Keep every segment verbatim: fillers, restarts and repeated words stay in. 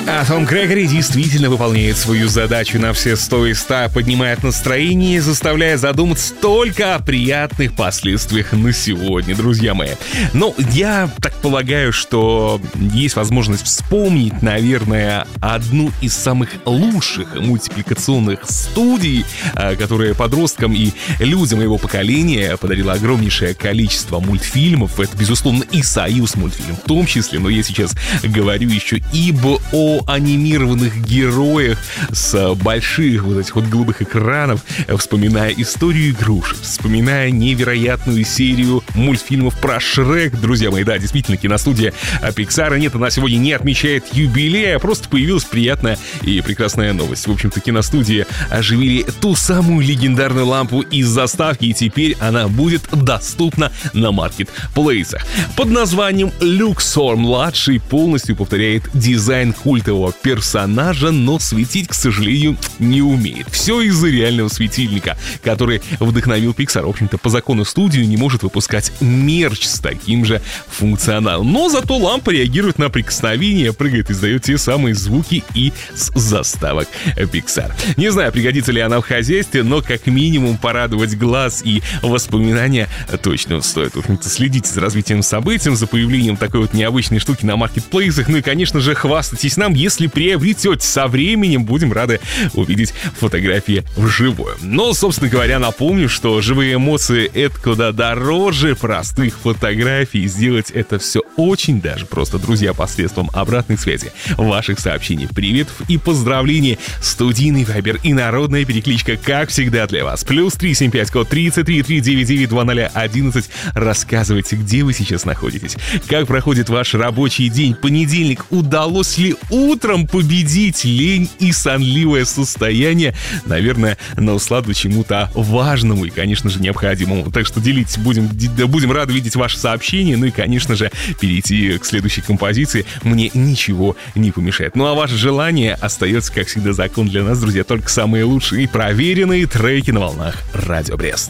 А Том Грегори действительно выполняет свою задачу на все сто и сто, поднимает настроение, заставляя задуматься только о приятных последствиях на сегодня, друзья мои. Но я так полагаю, что есть возможность вспомнить, наверное, одну из самых лучших мультипликационных студий, которая подросткам и людям его поколения подарила огромнейшее количество мультфильмов. Это, безусловно, и Союз мультфильм в том числе, но я сейчас говорю еще ибо о анимированных героях с больших вот этих вот голубых экранов, вспоминая историю игрушек, вспоминая невероятную серию мультфильмов про Шрек, друзья мои. Да, действительно, киностудия Pixar, нет, она сегодня не отмечает юбилей, а просто появилась приятная и прекрасная новость. В общем-то, киностудии оживили ту самую легендарную лампу из заставки, и теперь она будет доступна на маркетплейсах. Под названием Люксор-младший полностью повторяет дизайн культового персонажа, но светить, к сожалению, не умеет. Все из-за реального светильника, который вдохновил Pixar. В общем-то, по закону студию не может выпускать мерч с таким же функционалом. Но зато лампа реагирует на прикосновение, прыгает, издает те самые звуки и с заставок Pixar. Не знаю, пригодится ли она в хозяйстве, но как минимум порадовать глаз и воспоминания точно стоит. В общем-то, следите за развитием событий, за появлением такой вот необычной штуки на маркетплейсах. Ну и, конечно же, хвастайтесь нам, если приобретете. Со временем будем рады увидеть фотографии вживую. Но, собственно говоря, напомню, что живые эмоции — это куда дороже простых фотографий. Сделать это все очень даже просто, друзья, посредством обратной связи, ваших сообщений, приветов и поздравлений. Студийный вайбер и народная перекличка, как всегда, для вас. Плюс три семь пять, код тридцать три три девять девять два ноль одиннадцать. Рассказывайте, где вы сейчас находитесь, как проходит ваш рабочий день, понедельник, удалось ли утром победить лень и сонливое состояние, наверное, на усладу чему-то важному и, конечно же, необходимому. Так что делитесь, будем, будем рады видеть ваши сообщения, ну и, конечно же, перейти к следующей композиции мне ничего не помешает. Ну а ваше желание остается, как всегда, закон для нас, друзья, только самые лучшие и проверенные треки на волнах Радио Брест.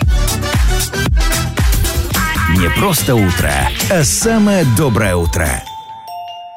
Не просто утро, а самое доброе утро.